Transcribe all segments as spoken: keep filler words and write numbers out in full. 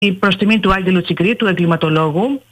προς τιμή του Άγγελου Τσικρή, του εγκληματολόγου,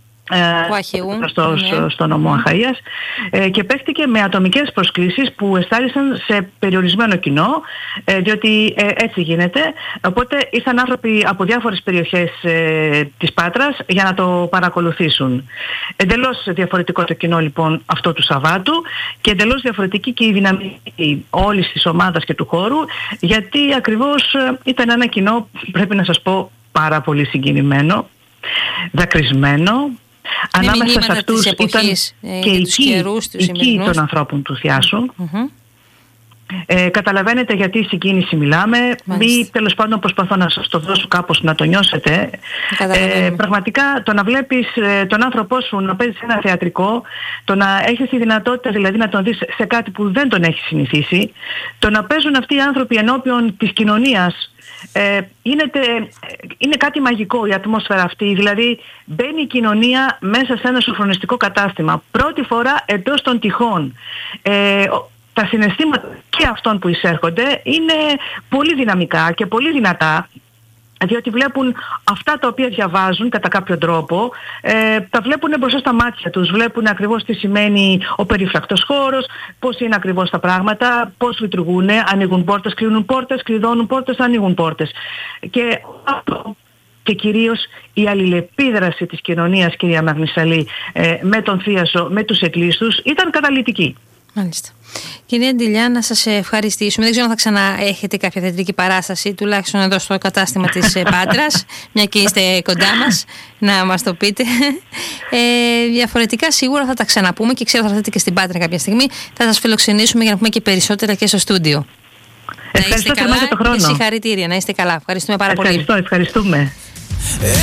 στο, στο, στο νομό Αχαΐας, ε, και παίχτηκε με ατομικές προσκλήσεις που εστάλησαν σε περιορισμένο κοινό, ε, διότι ε, έτσι γίνεται. Οπότε ήρθαν άνθρωποι από διάφορες περιοχές ε, της Πάτρας για να το παρακολουθήσουν. Εντελώς διαφορετικό το κοινό λοιπόν αυτό του Σαββάτου και εντελώς διαφορετική και η δυναμική όλης της ομάδας και του χώρου, γιατί ακριβώς ε, ήταν ένα κοινό, πρέπει να σας πω, πάρα πολύ συγκινημένο, δακρυσμένο. Ανάμεσα σε αυτούς ήταν ε, και οι οικοί των ανθρώπων του Θιάσου. Mm-hmm. Ε, καταλαβαίνετε γιατί η συγκίνηση μιλάμε. Ή τέλος πάντων προσπαθώ να σας το δώσω κάπως να το νιώσετε. Ε, πραγματικά το να βλέπεις ε, τον άνθρωπό σου να παίζει σε ένα θεατρικό, το να έχεις τη δυνατότητα δηλαδή να τον δεις σε κάτι που δεν τον έχει συνηθίσει, το να παίζουν αυτοί οι άνθρωποι ενώπιον της κοινωνίας, Ε, είναι, είναι κάτι μαγικό η ατμόσφαιρα αυτή. Δηλαδή μπαίνει η κοινωνία μέσα σε ένα σοφρονιστικό κατάστημα πρώτη φορά εντός των τυχών. ε, Τα συναισθήματα και αυτών που εισέρχονται είναι πολύ δυναμικά και πολύ δυνατά, διότι βλέπουν αυτά τα οποία διαβάζουν κατά κάποιο τρόπο, ε, τα βλέπουν μπροστά στα μάτια τους, βλέπουν ακριβώς τι σημαίνει ο περιφρακτός χώρος, πώς είναι ακριβώς τα πράγματα, πώς λειτουργούν, ανοίγουν πόρτες, κλείνουν πόρτες, κλειδώνουν πόρτες, ανοίγουν πόρτες. Και αυτό και κυρίως η αλληλεπίδραση της κοινωνίας, κυρία Μαγνησαλή, ε, με τον Θίασο, με τους εκκλήστους, ήταν καταλυτική. Μάλιστα. Κυρία Ντιλιά, να σας ευχαριστήσουμε. Δεν ξέρω αν θα ξαναέχετε κάποια θεατρική παράσταση, τουλάχιστον εδώ στο κατάστημα της Πάτρας, μια και είστε κοντά μας, να μας το πείτε. Ε, διαφορετικά σίγουρα θα τα ξαναπούμε και ξέρω θα έρθετε και στην Πάτρα κάποια στιγμή. Θα σας φιλοξενήσουμε για να πούμε και περισσότερα και στο στούντιο. Ευχαριστώ να είστε καλά το χρόνο. Και συγχαρητήρια. Να είστε καλά. Ευχαριστούμε πάρα Ευχαριστώ, πολύ. Ευχαριστούμε.